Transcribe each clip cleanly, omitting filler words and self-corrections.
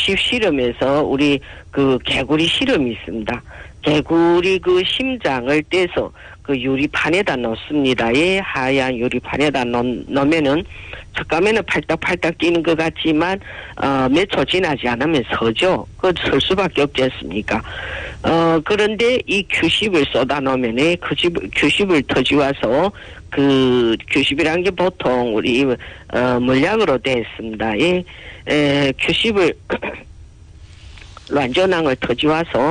규십 실험에서 우리 그 개구리 실험이 있습니다. 개구리 그 심장을 떼서 그 유리판에다 넣습니다. 예, 하얀 유리판에다 넣으면은 척감에는 팔딱팔딱 뛰는 것 같지만 몇 초 지나지 않으면 서죠. 그 설 수밖에 없지 않습니까? 그런데 이 규십을 쏟아 놓으면 규십을 터지와서 그 규십이란 게 보통 우리 물약으로 되어 있습니다. 예, 규십을 란전왕을 터지와서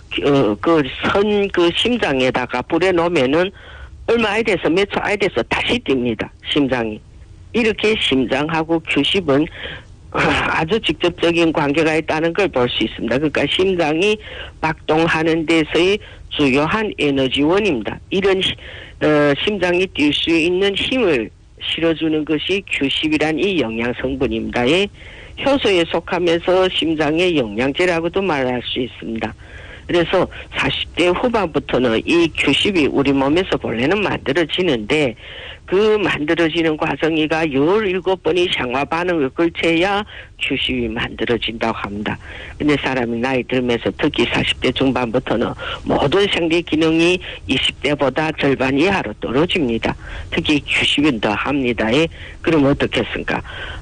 그 심장에다가 뿌려놓으면은 얼마 안 돼서 몇 초 안 돼서 다시 뜁니다. 심장이. 이렇게 심장하고 규십은 아주 직접적인 관계가 있다는 걸 볼 수 있습니다. 그러니까 심장이 박동하는 데서의 주요한 에너지원입니다. 이런 심장이 뛸 수 있는 힘을 실어주는 것이 규십이란 이 영양 성분입니다. 예. 효소에 속하면서 심장의 영양제라고도 말할 수 있습니다. 그래서 40대 후반부터는 이 규십이 우리 몸에서 본래는 만들어지는데 그 만들어지는 과정이가 17번이 상하 반응을 걸쳐야 규십이 만들어진다고 합니다. 근데 사람이 나이 들면서 특히 40대 중반부터는 모든 생리 기능이 20대보다 절반 이하로 떨어집니다. 특히 규십은 더 합니다. 예. 그럼 어떻겠습니까?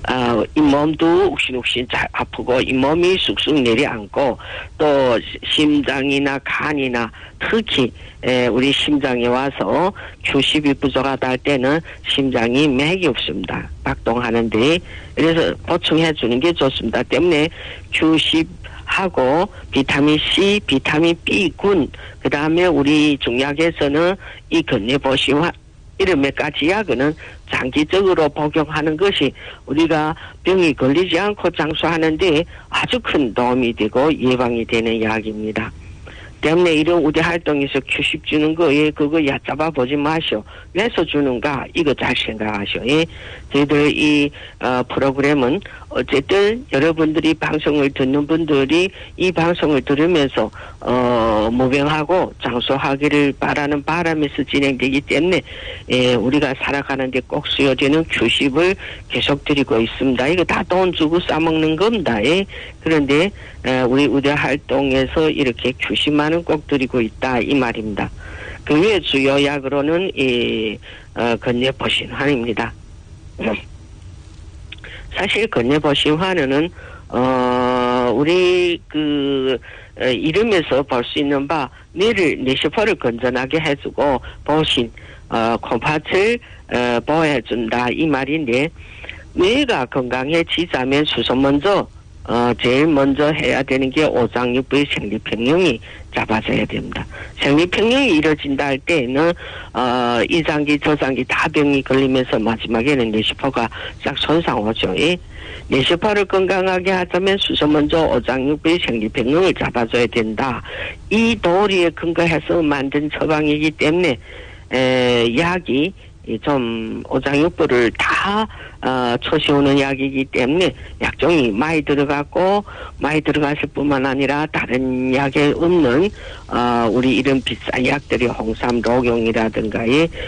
잇몸도 욱신욱신 아프고 잇몸이 쑥쑥 내려앉고 또 심장이나 간이나 특히 우리 심장에 와서 규십이 부족하다 할 때는 심장이 맥이 없습니다. 박동하는데 그래서 보충해 주는 게 좋습니다. 때문에 규십하고 비타민 C, 비타민 B군 그 다음에 우리 중약에서는 이 건네보시와 이런 몇 가지 약은 장기적으로 복용하는 것이 우리가 병이 걸리지 않고 장수하는데 아주 큰 도움이 되고 예방이 되는 약입니다. 때문에 이런 우대 활동에서 규십 주는 거에 그거 얕잡아 보지 마시오. 왜서 주는가 이거 잘 생각하시오. 예. 저희들 이 프로그램은 어쨌든 여러분들이 방송을 듣는 분들이 이 방송을 들으면서 무병하고 장수하기를 바라는 바람에서 진행되기 때문에 우리가 살아가는데 꼭 쓰여지는 규십을 계속 드리고 있습니다. 이거 다 돈 주고 싸먹는 겁니다. 예. 그런데 우리 의대 활동에서 이렇게 규십만은 꼭 드리고 있다 이 말입니다. 그 외 주요 약으로는 이 건네보신환입니다. 사실 건네보신환은 우리 그 이름에서 볼 수 있는 바 뇌세포를 건전하게 해주고 보신 콩팥을 보호해준다 이 말인데 뇌가 건강해지자면 수소 먼저 제일 먼저 해야 되는 게 오장육부의 생리평형이 잡아져야 됩니다. 생리평형이 이루어진다 할 때에는 이장기 저장기 다 병이 걸리면서 마지막에는 뇌세포가 싹 손상 오죠. 뇌세포를 건강하게 하자면 수소 먼저 오장육부의 생리평형을 잡아줘야 된다. 이 도리에 근거해서 만든 처방이기 때문에 약이 좀 오장육부를 다 초시오는 약이기 때문에 약종이 많이 들어갔을 뿐만 아니라 다른 약에 없는 우리 이런 비싼 약들이 홍삼 녹용이라든가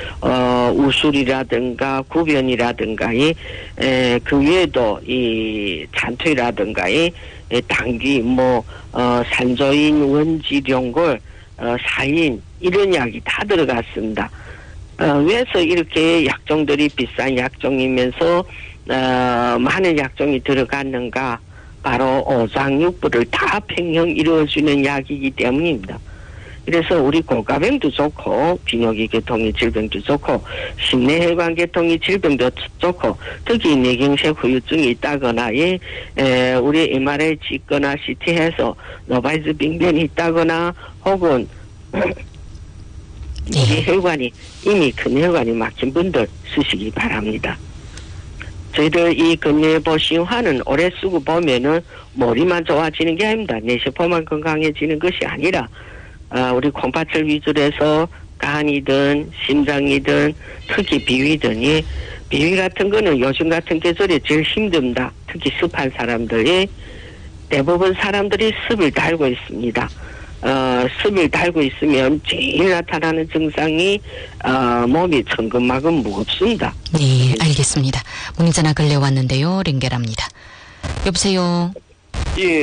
우술이라든가 구변이라든가 그 외에도 이 잔투이라든가 당귀 산조인 원지룡골 사인 이런 약이 다 들어갔습니다. 왜서 이렇게 약종들이 비싼 약종이면서 많은 약종이 들어갔는가? 바로 오장육부를 다 평형 이루어주는 약이기 때문입니다. 그래서 우리 고가병도 좋고 비뇨기계통의 질병도 좋고 심내혈관계통의 질병도 좋고 특히 뇌경색 후유증이 있다거나 우리 MRI 찍거나 CT해서 노바이스 빙변이 있다거나 혹은 우리 혈관이 이미 큰 혈관이 막힌 분들 쓰시기 바랍니다. 저희들 이 건네보신환은 오래 쓰고 보면은 머리만 좋아지는 게 아닙니다. 뇌세포만 건강해지는 것이 아니라 우리 콩팥을 위주로 해서 간이든 심장이든 특히 비위든 비위 같은 거는 요즘 같은 계절에 제일 힘듭니다. 특히 습한 사람들이 대부분 사람들이 습을 달고 있습니다. 습을 달고 있으면 제일 나타나는 증상이 몸이 천근만근 무겁습니다. 네, 알겠습니다. 문자 전화 걸려왔는데요. 링겔합니다. 여보세요. 예.